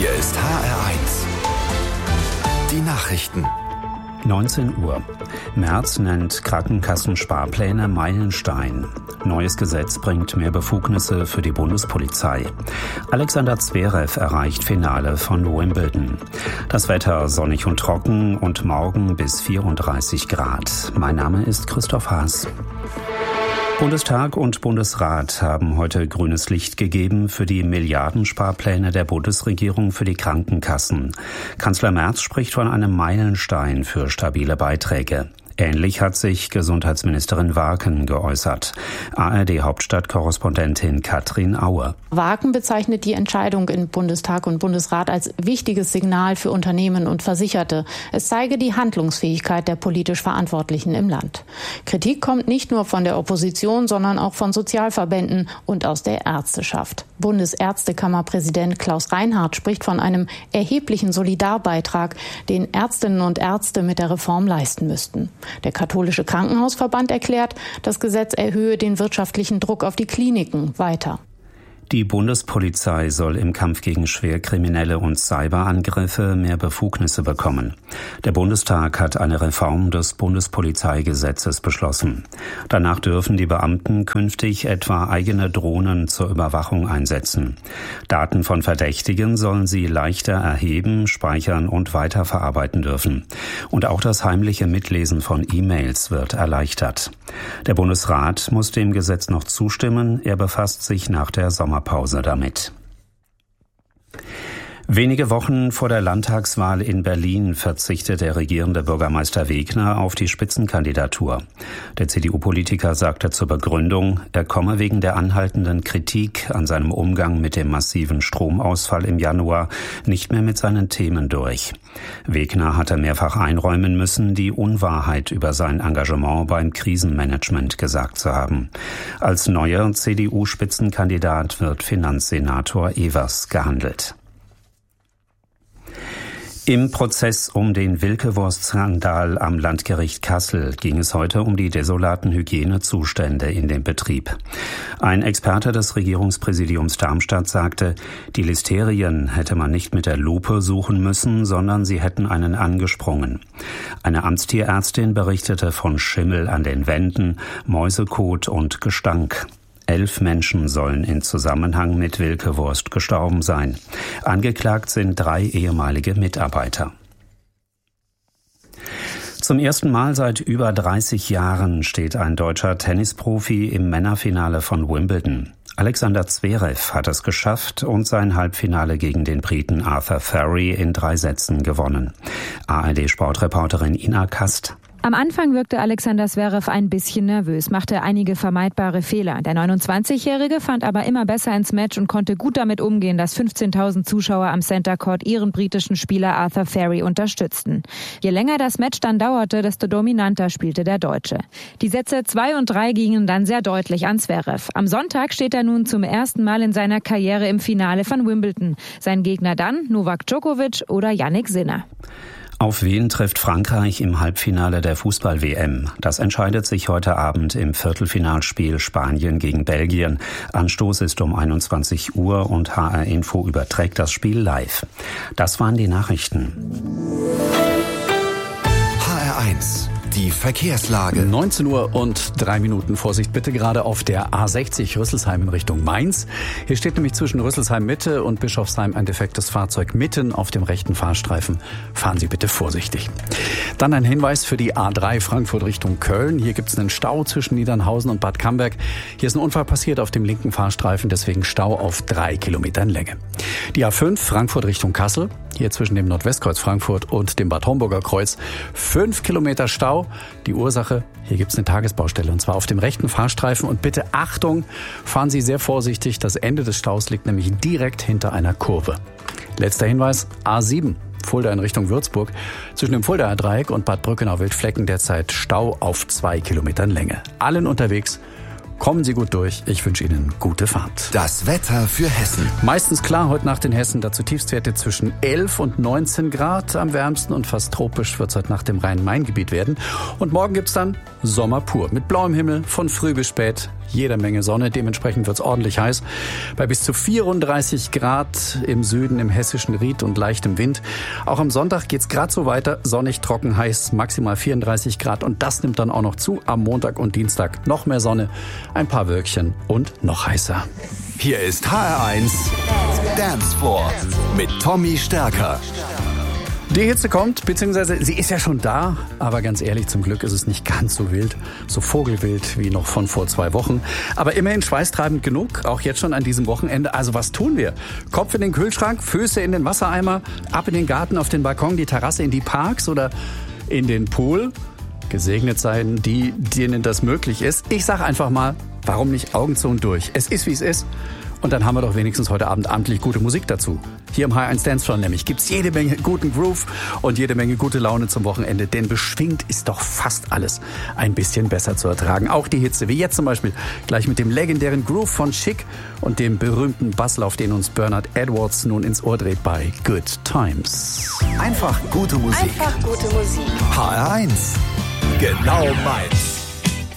Hier ist HR1. Die Nachrichten. 19 Uhr. Merz nennt Krankenkassensparpläne Meilenstein. Neues Gesetz bringt mehr Befugnisse für die Bundespolizei. Alexander Zverev erreicht Finale von Wimbledon. Das Wetter sonnig und trocken und morgen bis 34 Grad. Mein Name ist Christoph Haas. Bundestag und Bundesrat haben heute grünes Licht gegeben für die Milliardensparpläne der Bundesregierung für die Krankenkassen. Kanzler Merz spricht von einem Meilenstein für stabile Beiträge. Ähnlich hat sich Gesundheitsministerin Warken geäußert. ARD-Hauptstadtkorrespondentin Katrin Aue. Warken bezeichnet die Entscheidung in Bundestag und Bundesrat als wichtiges Signal für Unternehmen und Versicherte. Es zeige die Handlungsfähigkeit der politisch Verantwortlichen im Land. Kritik kommt nicht nur von der Opposition, sondern auch von Sozialverbänden und aus der Ärzteschaft. Bundesärztekammerpräsident Klaus Reinhardt spricht von einem erheblichen Solidarbeitrag, den Ärztinnen und Ärzte mit der Reform leisten müssten. Der Katholische Krankenhausverband erklärt, das Gesetz erhöhe den wirtschaftlichen Druck auf die Kliniken weiter. Die Bundespolizei soll im Kampf gegen Schwerkriminelle und Cyberangriffe mehr Befugnisse bekommen. Der Bundestag hat eine Reform des Bundespolizeigesetzes beschlossen. Danach dürfen die Beamten künftig etwa eigene Drohnen zur Überwachung einsetzen. Daten von Verdächtigen sollen sie leichter erheben, speichern und weiterverarbeiten dürfen. Und auch das heimliche Mitlesen von E-Mails wird erleichtert. Der Bundesrat muss dem Gesetz noch zustimmen. Er befasst sich nach der Sommerpause damit. Wenige Wochen vor der Landtagswahl in Berlin verzichtet der regierende Bürgermeister Wegner auf die Spitzenkandidatur. Der CDU-Politiker sagte zur Begründung, er komme wegen der anhaltenden Kritik an seinem Umgang mit dem massiven Stromausfall im Januar nicht mehr mit seinen Themen durch. Wegner hatte mehrfach einräumen müssen, die Unwahrheit über sein Engagement beim Krisenmanagement gesagt zu haben. Als neuer CDU-Spitzenkandidat wird Finanzsenator Evers gehandelt. Im Prozess um den Wilke-Wurst-Skandal am Landgericht Kassel ging es heute um die desolaten Hygienezustände in dem Betrieb. Ein Experte des Regierungspräsidiums Darmstadt sagte, die Listerien hätte man nicht mit der Lupe suchen müssen, sondern sie hätten einen angesprungen. Eine Amtstierärztin berichtete von Schimmel an den Wänden, Mäusekot und Gestank. 11 Menschen sollen in Zusammenhang mit Wilke-Wurst gestorben sein. Angeklagt sind 3 ehemalige Mitarbeiter. Zum ersten Mal seit über 30 Jahren steht ein deutscher Tennisprofi im Männerfinale von Wimbledon. Alexander Zverev hat es geschafft und sein Halbfinale gegen den Briten Arthur Furry in 3 Sätzen gewonnen. ARD-Sportreporterin Ina Kast. Am Anfang wirkte Alexander Zverev ein bisschen nervös, machte einige vermeidbare Fehler. Der 29-Jährige fand aber immer besser ins Match und konnte gut damit umgehen, dass 15.000 Zuschauer am Center Court ihren britischen Spieler Arthur Furry unterstützten. Je länger das Match dann dauerte, desto dominanter spielte der Deutsche. Die Sätze 2 und 3 gingen dann sehr deutlich an Zverev. Am Sonntag steht er nun zum ersten Mal in seiner Karriere im Finale von Wimbledon. Sein Gegner dann Novak Djokovic oder Jannik Sinner. Auf wen trifft Frankreich im Halbfinale der Fußball-WM? Das entscheidet sich heute Abend im Viertelfinalspiel Spanien gegen Belgien. Anstoß ist um 21 Uhr und HR Info überträgt das Spiel live. Das waren die Nachrichten. HR1. Die Verkehrslage. 19 Uhr und 3 Minuten. Vorsicht bitte gerade auf der A60 Rüsselsheim in Richtung Mainz. Hier steht nämlich zwischen Rüsselsheim Mitte und Bischofsheim ein defektes Fahrzeug mitten auf dem rechten Fahrstreifen. Fahren Sie bitte vorsichtig. Dann ein Hinweis für die A3 Frankfurt Richtung Köln. Hier gibt es einen Stau zwischen Niedernhausen und Bad Camberg. Hier ist ein Unfall passiert auf dem linken Fahrstreifen, deswegen Stau auf 3 Kilometern Länge. Die A5 Frankfurt Richtung Kassel. Hier zwischen dem Nordwestkreuz Frankfurt und dem Bad Homburger Kreuz 5 Kilometer Stau. Die Ursache, hier gibt es eine Tagesbaustelle und zwar auf dem rechten Fahrstreifen. Und bitte Achtung, fahren Sie sehr vorsichtig. Das Ende des Staus liegt nämlich direkt hinter einer Kurve. Letzter Hinweis, A7 Fulda in Richtung Würzburg. Zwischen dem Fuldaer Dreieck und Bad Brückenau-Wildflecken derzeit Stau auf 2 Kilometern Länge. Allen unterwegs. Kommen Sie gut durch. Ich wünsche Ihnen gute Fahrt. Das Wetter für Hessen. Meistens klar heute Nacht in Hessen. Dazu Tiefstwerte zwischen 11 und 19 Grad. Am wärmsten und fast tropisch wird es heute Nacht im Rhein-Main-Gebiet werden. Und morgen gibt's dann Sommer pur. Mit blauem Himmel von früh bis spät. jede Menge Sonne. Dementsprechend wird's ordentlich heiß. Bei bis zu 34 Grad im Süden, im hessischen Ried und leichtem Wind. Auch am Sonntag geht's gerade so weiter. Sonnig, trocken, heiß, maximal 34 Grad. Und das nimmt dann auch noch zu am Montag und Dienstag. Noch mehr Sonne, ein paar Wölkchen und noch heißer. Hier ist HR1 Dancefloor mit Tommy Stärker. Die Hitze kommt, beziehungsweise sie ist ja schon da, aber ganz ehrlich, zum Glück ist es nicht ganz so wild, so vogelwild wie noch von vor 2 Wochen. Aber immerhin schweißtreibend genug, auch jetzt schon an diesem Wochenende. Also was tun wir? Kopf in den Kühlschrank, Füße in den Wassereimer, ab in den Garten, auf den Balkon, die Terrasse, in die Parks oder in den Pool. Gesegnet seien die, denen das möglich ist. Ich sag einfach mal, warum nicht Augen zu und durch? Es ist, wie es ist. Und dann haben wir doch wenigstens heute Abend amtlich gute Musik dazu. Hier im HR1 Dancefloor nämlich gibt's jede Menge guten Groove und jede Menge gute Laune zum Wochenende. Denn beschwingt ist doch fast alles ein bisschen besser zu ertragen. Auch die Hitze, wie jetzt zum Beispiel gleich mit dem legendären Groove von Chic und dem berühmten Basslauf, den uns Bernard Edwards nun ins Ohr dreht bei Good Times. Einfach gute Musik. Einfach gute Musik. HR1. Genau meins.